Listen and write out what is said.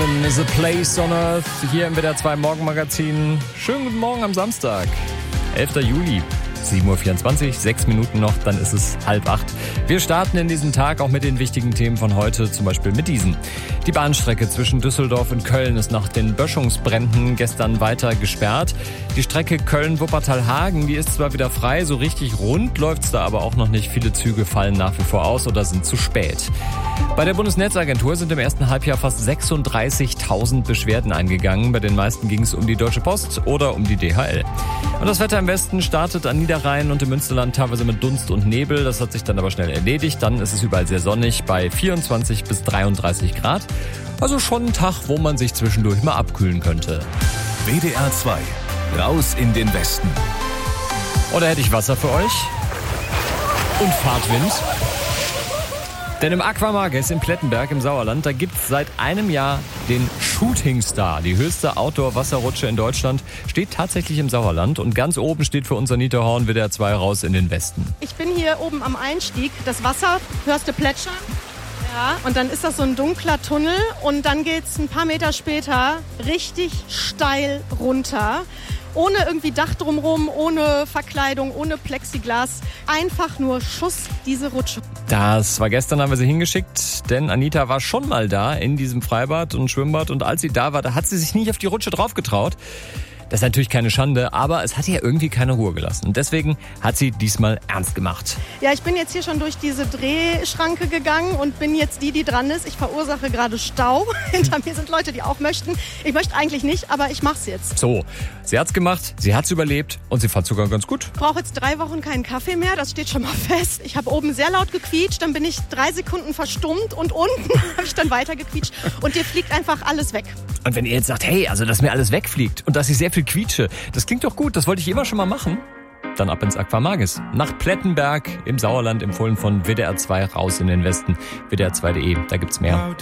Heaven is a place on earth. Hier im WDR 2 Morgenmagazin. Schönen guten Morgen am Samstag, 11. Juli. 7.24 Uhr, 6 Minuten noch, dann ist es 7:30. Wir starten in diesen Tag auch mit den wichtigen Themen von heute, zum Beispiel mit diesen. Die Bahnstrecke zwischen Düsseldorf und Köln ist nach den Böschungsbränden gestern weiter gesperrt. Die Strecke Köln-Wuppertal-Hagen, die ist zwar wieder frei, so richtig rund läuft's da aber auch noch nicht. Viele Züge fallen nach wie vor aus oder sind zu spät. Bei der Bundesnetzagentur sind im ersten Halbjahr fast 36.000 Beschwerden eingegangen. Bei den meisten ging es um die Deutsche Post oder um die DHL. Und das Wetter im Westen startet an Niederrhein und im Münsterland teilweise mit Dunst und Nebel. Das hat sich dann aber schnell erledigt. Dann ist es überall sehr sonnig bei 24 bis 33 Grad. Also schon ein Tag, wo man sich zwischendurch mal abkühlen könnte. WDR 2, raus in den Westen. Oder hätte ich Wasser für euch? Und Fahrtwind? Denn im Aquamages in Plettenberg im Sauerland, da gibt's seit einem Jahr den Shooting Star. Die höchste Outdoor-Wasserrutsche in Deutschland steht tatsächlich im Sauerland. Und ganz oben steht für uns Anita Horn, WDR 2 raus in den Westen. Ich bin hier oben am Einstieg. Das Wasser hörst du plätschern. Ja, und dann ist das so ein dunkler Tunnel. Und dann geht's ein paar Meter später richtig steil runter. Ohne irgendwie Dach drumherum, ohne Verkleidung, ohne Plexiglas. Einfach nur Schuss, diese Rutsche. Das war gestern, haben wir sie hingeschickt, denn Anita war schon mal da in diesem Freibad und Schwimmbad. Und als sie da war, da hat sie sich nicht auf die Rutsche drauf getraut. Das ist natürlich keine Schande, aber es hat ihr irgendwie keine Ruhe gelassen. Und deswegen hat sie diesmal ernst gemacht. Ja, ich bin jetzt hier schon durch diese Drehschranke gegangen und bin jetzt die dran ist. Ich verursache gerade Stau. Hinter mir sind Leute, die auch möchten. Ich möchte eigentlich nicht, aber ich mach's jetzt. So, sie hat's gemacht, sie hat's überlebt und sie fand sogar ganz gut. Ich brauche jetzt 3 Wochen keinen Kaffee mehr, das steht schon mal fest. Ich habe oben sehr laut gequietscht, dann bin ich 3 Sekunden verstummt und unten habe ich dann weiter gequietscht. Und dir fliegt einfach alles weg. Und wenn ihr jetzt sagt, hey, also dass mir alles wegfliegt und dass ich sehr viel quietsche, das klingt doch gut, das wollte ich immer schon mal machen. Dann ab ins Aquamages. Nach Plettenberg im Sauerland, empfohlen von WDR 2 raus in den Westen. WDR2.de, da gibt's mehr.